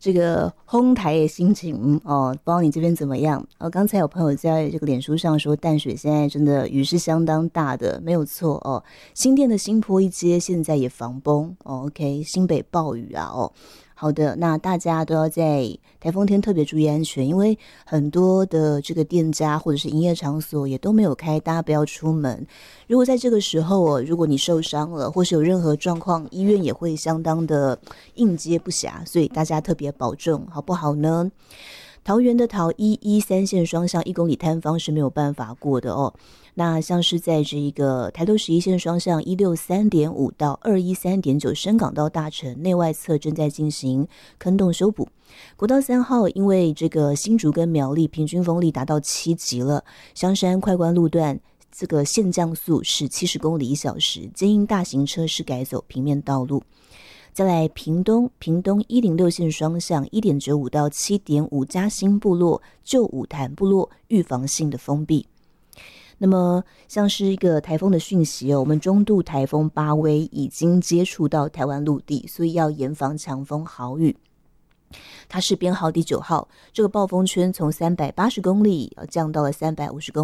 这个烘台的心情哦，不知道你这边怎么样？刚才有朋友在这个脸书上说，淡水现在真的雨是相当大的，没有错哦。新店的新坡一街现在也防崩哦 ，OK， 新北暴雨啊哦。好的，那大家都要在台风天特别注意安全，因为很多的这个店家或者是营业场所也都没有开，大家不要出门。如果在这个时候哦，如果你受伤了，或是有任何状况，医院也会相当的应接不暇，所以大家特别保重，好不好呢？桃园的桃113线双向1公里摊方是没有办法过的哦。那像是在这个台东11线双向163.5到213.9深港到大城内外侧正在进行坑洞修补。国道3号因为这个新竹跟苗栗平均风力达到7级了，香山快关路段这个限降速是70公里1小时，建议大型车是改走平面道路。再来屏东106线双向1.95到7.5嘉兴部落旧五潭部落预防性的封闭。那么像是一个台风的讯息哦，我们中度台风巴威已经接触到台湾陆地，所以要严防强风豪雨。它是编号第9号，这个暴风圈从380公里降到了350公里。